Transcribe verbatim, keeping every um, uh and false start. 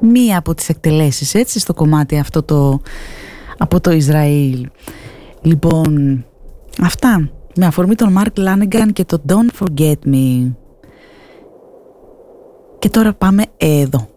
μία από τις εκτελέσεις, έτσι, στο κομμάτι αυτό το, από το Ισραήλ. Λοιπόν, αυτά με αφορμή τον Mark Lanegan και το Don't Forget Me. Και τώρα πάμε εδώ.